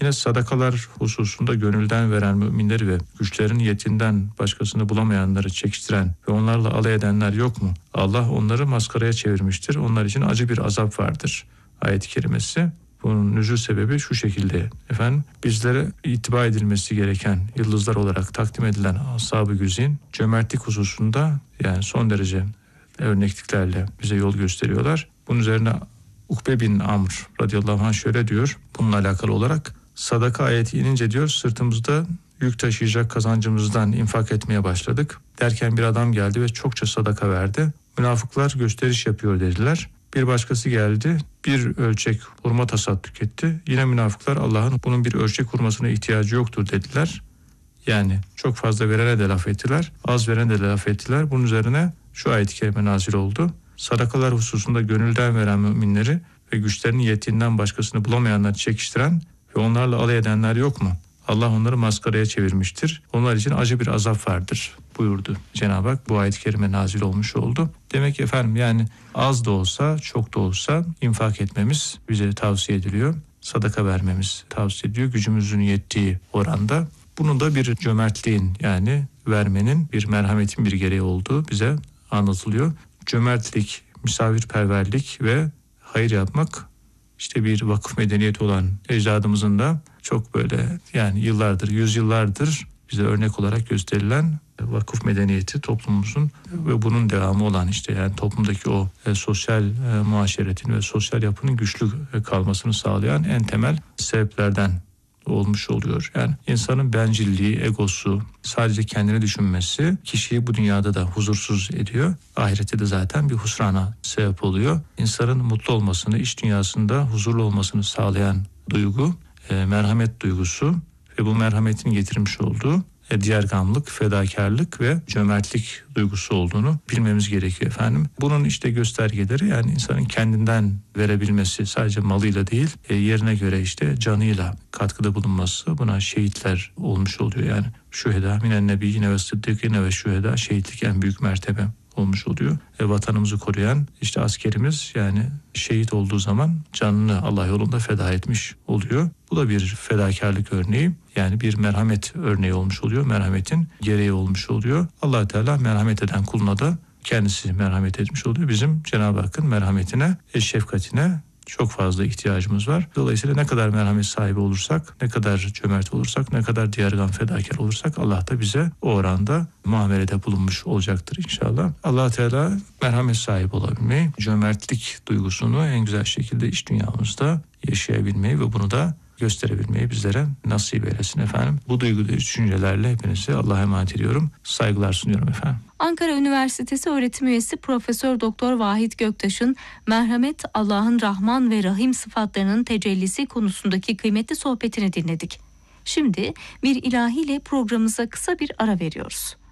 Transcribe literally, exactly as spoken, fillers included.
Yine sadakalar hususunda gönülden veren müminleri ve güçlerin yetinden başkasını bulamayanları çekiştiren ve onlarla alay edenler yok mu? Allah onları maskaraya çevirmiştir. Onlar için acı bir azap vardır. Ayet-i kerimesi. Bunun nüzul sebebi şu şekilde efendim, bizlere ittiba edilmesi gereken yıldızlar olarak takdim edilen ashab-ı güzin cömertlik hususunda yani son derece örnekliklerle bize yol gösteriyorlar. Bunun üzerine Ukbe bin Amr radıyallahu anh şöyle diyor bununla alakalı olarak: sadaka ayeti inince diyor sırtımızda yük taşıyacak kazancımızdan infak etmeye başladık. Derken bir adam geldi ve çokça sadaka verdi. Münafıklar gösteriş yapıyor dediler. Bir başkası geldi, bir ölçek hurma tasadduk etti. Yine münafıklar Allah'ın bunun bir ölçek hurmasına ihtiyacı yoktur dediler. Yani çok fazla verene de laf ettiler, az verene de laf ettiler. Bunun üzerine şu ayet-i kerime nazil oldu. Sadakalar hususunda gönülden veren müminleri ve güçlerinin yettiğinden başkasını bulamayanları çekiştiren ve onlarla alay edenler yok mu? Allah onları maskaraya çevirmiştir. Onlar için acı bir azap vardır buyurdu Cenab-ı Hak. Bu ayet-i kerime nazil olmuş oldu. Demek ki efendim yani az da olsa çok da olsa infak etmemiz bize tavsiye ediliyor. Sadaka vermemiz tavsiye ediliyor gücümüzün yettiği oranda. Bunun da bir cömertliğin yani vermenin bir merhametin bir gereği olduğu bize anlatılıyor. Cömertlik, misafirperverlik ve hayır yapmak işte bir vakıf medeniyeti olan ecdadımızın da çok böyle yani yıllardır, yüzyıllardır bize örnek olarak gösterilen vakıf medeniyeti toplumumuzun ve bunun devamı olan işte yani toplumdaki o e, sosyal e, muaşeretin ve sosyal yapının güçlü kalmasını sağlayan en temel sebeplerden olmuş oluyor. Yani insanın bencilliği, egosu, sadece kendini düşünmesi kişiyi bu dünyada da huzursuz ediyor. Ahirette de zaten bir husrana sebep oluyor. İnsanın mutlu olmasını, iç dünyasında huzurlu olmasını sağlayan duygu, e, merhamet duygusu ve bu merhametin getirmiş olduğu e, diyargamlık, fedakarlık ve cömertlik duygusu olduğunu bilmemiz gerekiyor efendim. Bunun işte göstergeleri yani insanın kendinden verebilmesi, sadece malıyla değil e, yerine göre işte canıyla katkıda bulunması, buna şehitler olmuş oluyor. Yani şüheda minen nebiyyine ve sıddıkine ve şüheda, şehitlik en büyük mertebe olmuş oluyor. E, vatanımızı koruyan işte askerimiz yani şehit olduğu zaman canını Allah yolunda feda etmiş oluyor. Bu da bir fedakarlık örneği. Yani bir merhamet örneği olmuş oluyor. Merhametin gereği olmuş oluyor. Allah Teala merhamet eden kuluna da kendisi merhamet etmiş oluyor. Bizim Cenab-ı Hakk'ın merhametine, şefkatine çok fazla ihtiyacımız var. Dolayısıyla ne kadar merhamet sahibi olursak, ne kadar cömert olursak, ne kadar diyargan fedakar olursak Allah da bize o oranda muamelede bulunmuş olacaktır inşallah. Allah Teala merhamet sahibi olabilmeyi, cömertlik duygusunu en güzel şekilde iç dünyamızda yaşayabilmeyi ve bunu da gösterebilmeyi bizlere nasip eylesin efendim. Bu duygu düşüncelerle hepinizi Allah'a emanet ediyorum. Saygılar sunuyorum efendim. Ankara Üniversitesi öğretim üyesi Profesör Doktor Vahit Göktaş'ın merhamet Allah'ın Rahman ve Rahim sıfatlarının tecellisi konusundaki kıymetli sohbetini dinledik. Şimdi bir ilahiyle programımıza kısa bir ara veriyoruz.